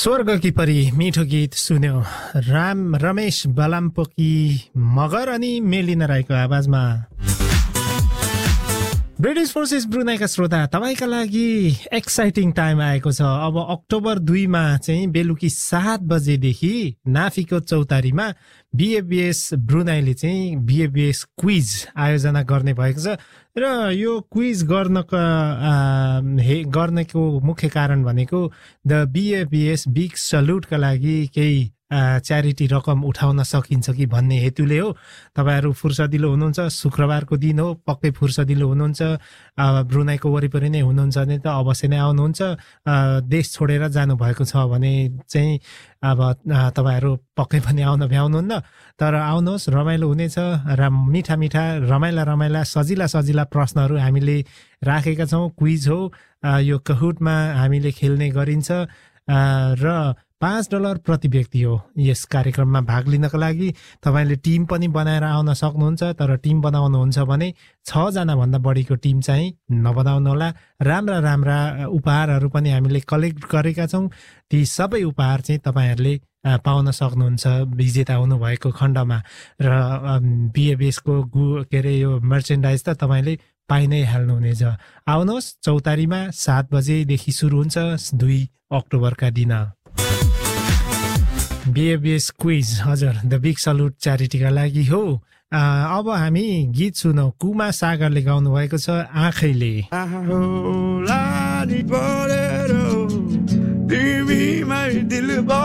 स्वर्ग की परी मिठो गीत सुन्यो रमेश बलाम्पोकी मगर अनि मेलिना राईको आवाजमा। ब्रिटिश फोर्सेस ब्रुनाईका श्रोता तपाईका लागि एक्साइटिङ टाइम आएको छ। अब अक्टोबर 2 मा चाहिँ बेलुकी 7 बजेदेखि नाफीको चौतारीमा बीएबीएस ब्रुनाईले चाहिँ बीएबीएस क्विज आयोजना गर्ने भएको छ र यो क्विज गर्नको मुख्य कारण भनेको द बीएबीएस बिग सल्युटका लागि केही च्यारिटी रकम उठाउन सकिन्छ कि भन्ने हेतुले हो। तपाईहरु फुर्सदिलो हुनुहुन्छ, शुक्रबारको दिन हो, पक्कै फुर्सदिलो हुनुहुन्छ, ब्रुनाईको वरिपरि नै हुनुहुन्छ भने त अवश्य नै आउनुहुन्छ। देश छोडेर जानु भएको छ भने चाहिँ अब तपाईहरु पक्कै पनि आउन भ्याउनुहुन्न, तर आउनुहोस्, रमाइलो हुनेछ र मिठा मिठा रमाइला सजिला प्रश्नहरू हामीले राखेका छौं। क्विज हो यो, कहुटमा हामीले खेल्ने गरिन्छ र $5 प्रति व्यक्ति हो। यस कार्यक्रममा भाग लिनको लागि तपाईले टिम पनि बनाएर आउन सक्नुहुन्छ, तर टिम बनाउनुहुन्छ भने 6 जना भन्दा बढीको टिम चाहिँ नबनाउनु होला। राम्रा उपहारहरू पनि हामीले कलेक्ट गरेका छौं। ती सबै उपहार चाहिँ तपाईहरुले पाउन सक्नुहुन्छ विजेता हुनु भएको खण्डमा। र बीएबीएस को के रे यो मर्चेन्डाइज त तपाईले पाइ नै हाल्नुहुनेछ। आउनुहोस्, चौतारीमा 7 बजेदेखि सुरु हुन्छ 2 अक्टोबरका दिन। बीएबीएस क्विज हजुर द बिग सल्युट च्यारिटीका लागि हो। अब हामी गीत सुनौ। कुमा सागरले गाउनु भएको छ आँखैले।